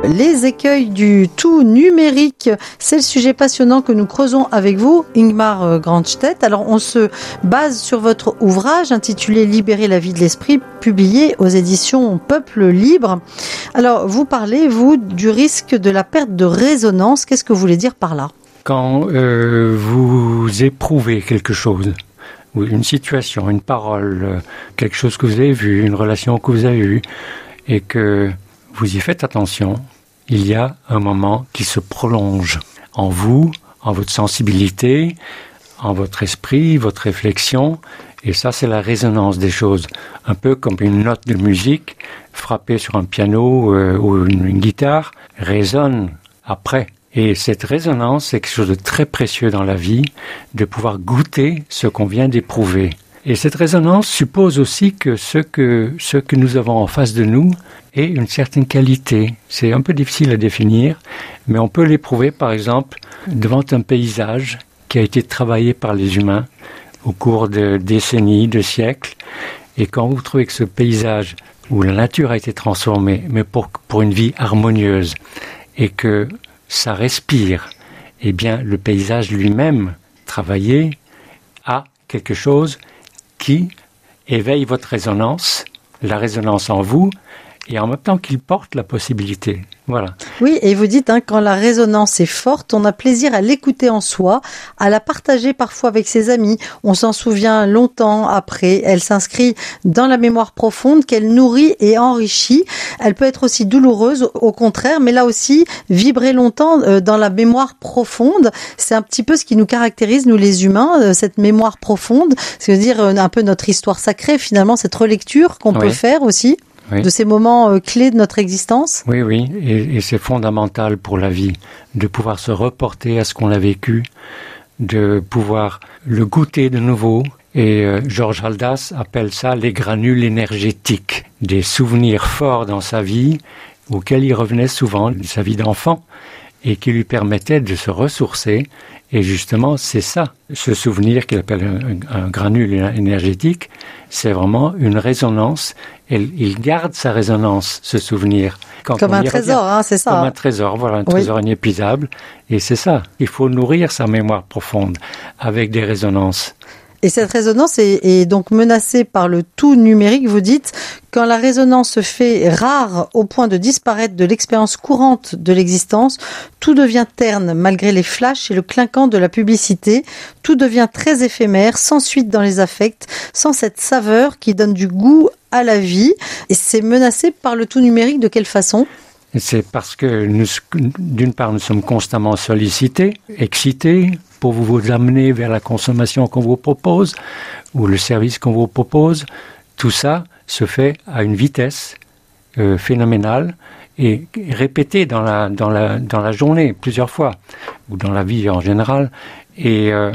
les écueils du tout numérique. C'est le sujet passionnant que nous creusons avec vous, Ingmar Grandstedt. Alors, on se base sur votre ouvrage intitulé « Libérer la vie de l'esprit », publié aux éditions Peuple Libre. Alors, vous parlez, vous, du risque de la perte de résonance. Qu'est-ce que vous voulez dire par là ? Quand vous éprouvez quelque chose, ou une situation, une parole, quelque chose que vous avez vu, une relation que vous avez eue, et que vous y faites attention, il y a un moment qui se prolonge en vous, en votre sensibilité, en votre esprit, votre réflexion, et ça c'est la résonance des choses, un peu comme une note de musique frappée sur un piano ou une guitare, résonne après. Et cette résonance, c'est quelque chose de très précieux dans la vie, de pouvoir goûter ce qu'on vient d'éprouver. Et cette résonance suppose aussi que ce que nous avons en face de nous ait une certaine qualité. C'est un peu difficile à définir, mais on peut l'éprouver, par exemple, devant un paysage qui a été travaillé par les humains au cours de décennies, de siècles. Et quand vous trouvez que ce paysage où la nature a été transformée, mais pour une vie harmonieuse, et que ça respire, eh bien, le paysage lui-même, travaillé, a quelque chose qui éveille votre résonance, la résonance en vous, et en même temps qu'il porte la possibilité. Voilà. Oui, et vous dites, quand la résonance est forte, on a plaisir à l'écouter en soi, à la partager parfois avec ses amis. On s'en souvient longtemps après. Elle s'inscrit dans la mémoire profonde qu'elle nourrit et enrichit. Elle peut être aussi douloureuse, au contraire, mais là aussi, vibrer longtemps dans la mémoire profonde, c'est un petit peu ce qui nous caractérise, nous les humains, cette mémoire profonde. C'est-à-dire un peu notre histoire sacrée, finalement, cette relecture qu'on peut faire aussi. Oui. De ces moments clés de notre existence. Oui, et c'est fondamental pour la vie, de pouvoir se reporter à ce qu'on a vécu, de pouvoir le goûter de nouveau. Et Georges Haldas appelle ça les granules énergétiques, des souvenirs forts dans sa vie, auxquels il revenait souvent de sa vie d'enfant, et qui lui permettaient de se ressourcer. Et justement, c'est ça, ce souvenir qu'il appelle un granule énergétique, c'est vraiment une résonance. Il garde sa résonance, ce souvenir. Comme un trésor, c'est ça. Comme un trésor, voilà, un trésor inépuisable. Et c'est ça, il faut nourrir sa mémoire profonde avec des résonances. Et cette résonance est donc menacée par le tout numérique, vous dites, quand la résonance se fait rare au point de disparaître de l'expérience courante de l'existence, tout devient terne malgré les flashs et le clinquant de la publicité, tout devient très éphémère, sans suite dans les affects, sans cette saveur qui donne du goût à la vie. Et c'est menacé par le tout numérique, de quelle façon ? C'est parce que d'une part, nous sommes constamment sollicités, excités, pour vous amener vers la consommation qu'on vous propose ou le service qu'on vous propose. Tout ça se fait à une vitesse phénoménale et répétée dans la journée plusieurs fois ou dans la vie en général. Et